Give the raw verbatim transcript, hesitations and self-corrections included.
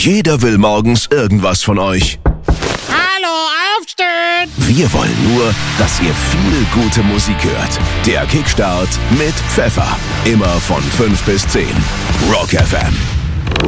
Jeder will morgens irgendwas von euch. Hallo, aufstehen! Wir wollen nur, dass ihr viel gute Musik hört. Der Kickstart mit Pfeffer. Immer von fünf bis zehn. Rock F M.